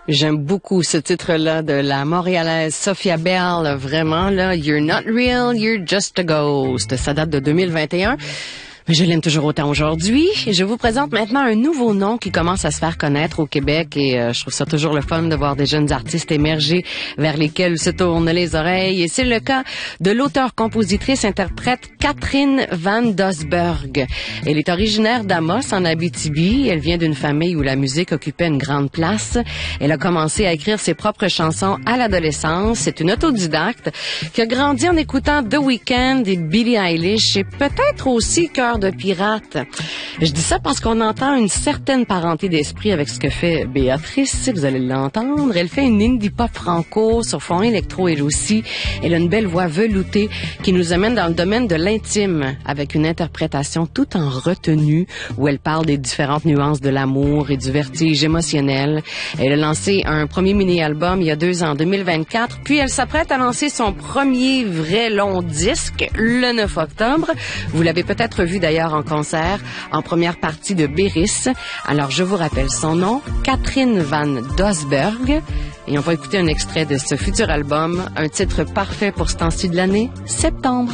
J'aime beaucoup ce titre-là de la Montréalaise Sophia Bell. Vraiment, là, You're not real, you're just a ghost. Ça date de 2021. Mais je l'aime toujours autant aujourd'hui. Je vous présente maintenant un nouveau nom qui commence à se faire connaître au Québec et je trouve ça toujours le fun de voir des jeunes artistes émerger vers lesquels se tournent les oreilles. Et c'est le cas de l'auteure-compositrice-interprète Catherine Van Doesburg. Elle est originaire d'Amos, en Abitibi. Elle vient d'une famille où la musique occupait une grande place. Elle a commencé à écrire ses propres chansons à l'adolescence. C'est une autodidacte qui a grandi en écoutant The Weeknd et Billie Eilish et peut-être aussi Cœur de pirate. Je dis ça parce qu'on entend une certaine parenté d'esprit avec ce que fait Béatrice, vous allez l'entendre. Elle fait une indie pop franco sur fond électro elle aussi. Elle a une belle voix veloutée qui nous amène dans le domaine de l'intime avec une interprétation tout en retenue où elle parle des différentes nuances de l'amour et du vertige émotionnel. Elle a lancé un premier mini-album il y a 2 ans, en 2024, puis elle s'apprête à lancer son premier vrai long disque le 9 octobre. Vous l'avez peut-être vu d'ailleurs en concert, en première partie de Béris. Alors, je vous rappelle son nom, Catherine Van Doesburg. Et on va écouter un extrait de ce futur album, un titre parfait pour ce temps-ci de l'année, Septembre.